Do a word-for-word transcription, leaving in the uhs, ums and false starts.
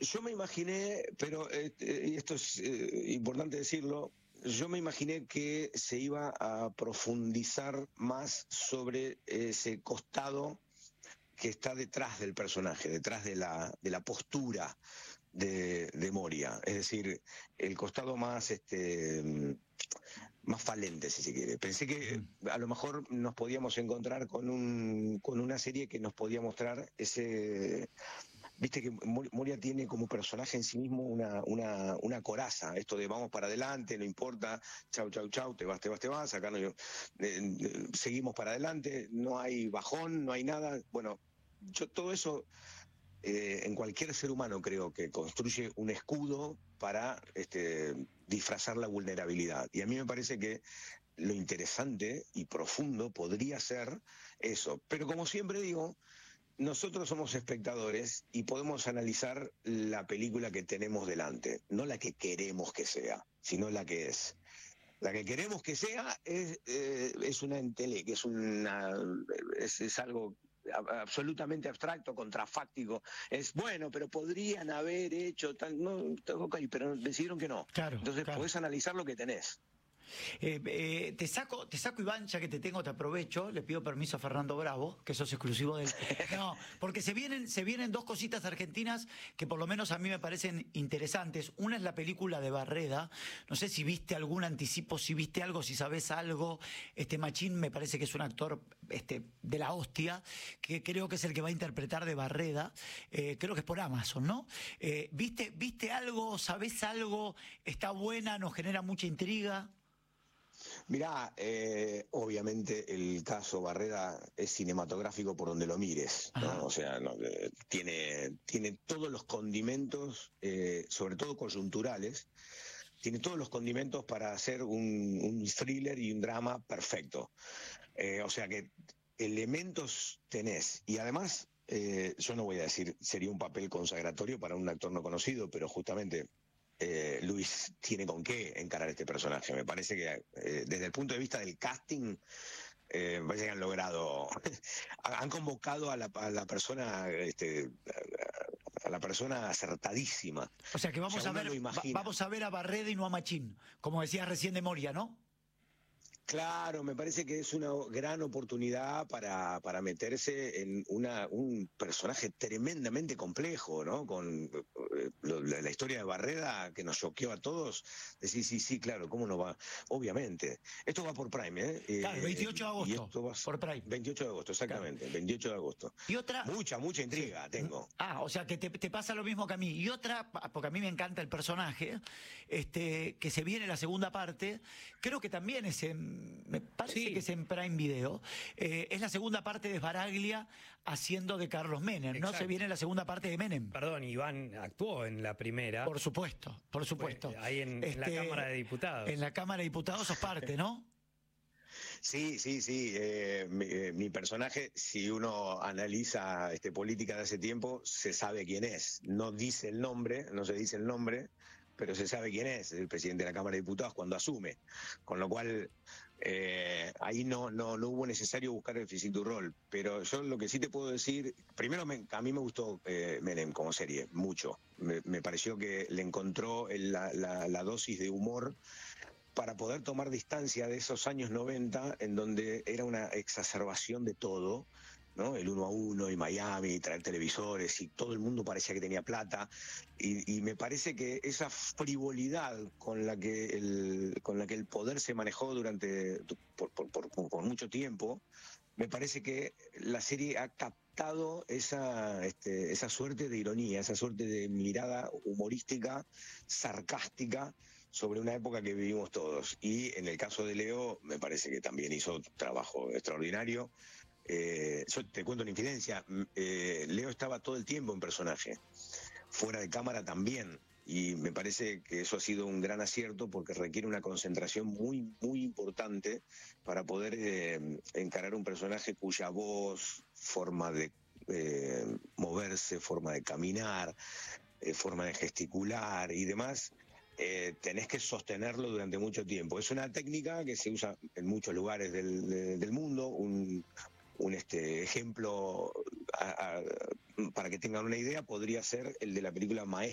yo me imaginé, pero eh, eh, y esto es eh, importante decirlo, yo me imaginé que se iba a profundizar más sobre ese costado que está detrás del personaje, detrás de la, de la postura de, de Moria. Es decir, el costado más, este, más falente, si se quiere. Pensé que a lo mejor nos podíamos encontrar con, un, con una serie que nos podía mostrar ese... Viste que Moria tiene como personaje en sí mismo una, una, una coraza, esto de vamos para adelante, no importa, chau, chau, chau, te vas, te vas, te vas, acá no, eh, eh, seguimos para adelante, no hay bajón, no hay nada. Bueno, yo todo eso, eh, en cualquier ser humano creo que construye un escudo para este, disfrazar la vulnerabilidad. Y a mí me parece que lo interesante y profundo podría ser eso. Pero como siempre digo, nosotros somos espectadores y podemos analizar la película que tenemos delante, no la que queremos que sea, sino la que es. La que queremos que sea es, eh, es una entele, que es una es, es algo absolutamente abstracto, contrafáctico. Es bueno, pero podrían haber hecho tal, no, okay, pero decidieron que no. Claro, Entonces claro. podés analizar lo que tenés. Eh, eh, te saco, te saco Iván, ya que te tengo, te aprovecho, le pido permiso a Fernando Bravo, que eso es exclusivo del... No, porque se vienen, se vienen dos cositas argentinas que por lo menos a mí me parecen interesantes. Una es la película de Barreda, no sé si viste algún anticipo, si viste algo, si sabes algo. Este Machín me parece que es un actor este, de la hostia, que creo que es el que va a interpretar de Barreda, eh, creo que es por Amazon, ¿no? Eh, ¿viste, ¿Viste algo, sabés algo, está buena, nos genera mucha intriga? Mirá, eh, obviamente el caso Barreda es cinematográfico por donde lo mires, ¿no? Ajá. O sea, no, eh, tiene, tiene todos los condimentos, eh, sobre todo coyunturales, tiene todos los condimentos para hacer un, un thriller y un drama perfecto. Eh, o sea que elementos tenés. Y además, eh, yo no voy a decir sería un papel consagratorio para un actor no conocido, pero justamente... Eh, Luis tiene con qué encarar este personaje. Me parece que eh, desde el punto de vista del casting, eh, me parece que han logrado, han convocado a la, a la persona, este, a la persona acertadísima. O sea que vamos, o sea, a ver, va, vamos a ver a Barreda y no a Machín, como decías recién de Moria, ¿no? Claro, me parece que es una gran oportunidad para, para meterse en una, un personaje tremendamente complejo, ¿no? Con eh, lo, la, la historia de Barreda que nos choqueó a todos. Decir, sí, sí, claro, ¿cómo no va? Obviamente. Esto va por Prime, ¿eh? Claro, veintiocho de agosto. Y esto va por Prime. veintiocho de agosto, exactamente. Claro. veintiocho de agosto. Y otra. Mucha, mucha intriga sí. tengo. Ah, o sea que te, te pasa lo mismo que a mí. Y otra, porque a mí me encanta el personaje, este, que se viene la segunda parte, creo que también es en. Me parece sí. que es en Prime Video. Eh, es la segunda parte de Sbaraglia haciendo de Carlos Menem, Exacto. ¿no? Se viene la segunda parte de Menem. Perdón, Iván actuó en la primera. Por supuesto, por supuesto. Pues, ahí en, este, en la Cámara de Diputados. En la Cámara de Diputados sos parte, ¿no? Sí, sí, sí. Eh, mi, eh, mi personaje, si uno analiza este, política de hace tiempo, se sabe quién es. No dice el nombre, no se dice el nombre, pero se sabe quién es el presidente de la Cámara de Diputados cuando asume. Con lo cual, eh, ahí no, no, no hubo necesario buscar el physique du rol. Pero yo lo que sí te puedo decir, primero me, a mí me gustó eh, Menem como serie, mucho. Me, me pareció que le encontró el, la, la, la dosis de humor para poder tomar distancia de esos años noventa en donde era una exacerbación de todo, ¿no? El uno a uno y Miami, traer televisores y todo el mundo parecía que tenía plata y, y me parece que esa frivolidad con la que el, con la que el poder se manejó durante por, por, por, por mucho tiempo, me parece que la serie ha captado esa, este, esa suerte de ironía, esa suerte de mirada humorística, sarcástica, sobre una época que vivimos todos. Y en el caso de Leo, me parece que también hizo un trabajo extraordinario. Eh, yo te cuento una infidencia, eh, Leo estaba todo el tiempo en personaje, fuera de cámara también, y me parece que eso ha sido un gran acierto porque requiere una concentración muy, muy importante para poder eh, encarar un personaje cuya voz, forma de eh, moverse, forma de caminar, eh, forma de gesticular y demás, Eh, tenés que sostenerlo durante mucho tiempo. Es una técnica que se usa en muchos lugares del, de, del mundo. Un, un este, ejemplo a, a, para que tengan una idea podría ser el de la película Maestro.